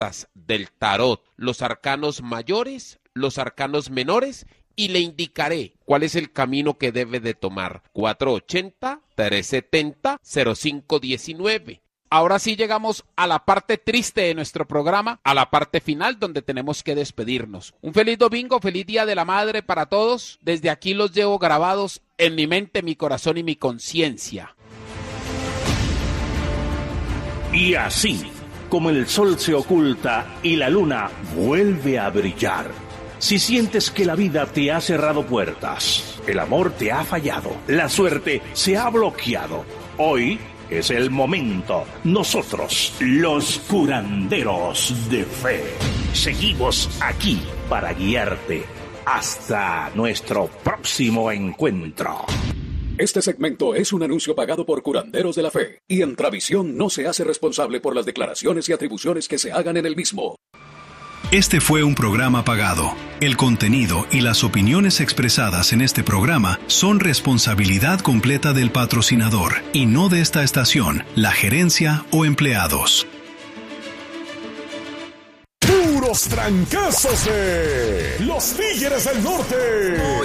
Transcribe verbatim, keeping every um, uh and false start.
del tarot, los arcanos mayores, los arcanos menores, y le indicaré cuál es el camino que debe de tomar. cuatro ochenta, tres setenta, cero cinco diecinueve. Ahora sí llegamos a la parte triste de nuestro programa, a la parte final donde tenemos que despedirnos. Un feliz domingo, feliz Día de la Madre para todos. Desde aquí los llevo grabados en mi mente, mi corazón y mi conciencia. Y así, como el sol se oculta y la luna vuelve a brillar, si sientes que la vida te ha cerrado puertas, el amor te ha fallado, la suerte se ha bloqueado, hoy es el momento. Nosotros, los curanderos de fe, seguimos aquí para guiarte hasta nuestro próximo encuentro. Este segmento es un anuncio pagado por Curanderos de la Fe, y Entravisión no se hace responsable por las declaraciones y atribuciones que se hagan en el mismo. Este fue un programa pagado. El contenido y las opiniones expresadas en este programa son responsabilidad completa del patrocinador y no de esta estación, la gerencia o empleados. Puros trancazos de los Tigres del Norte.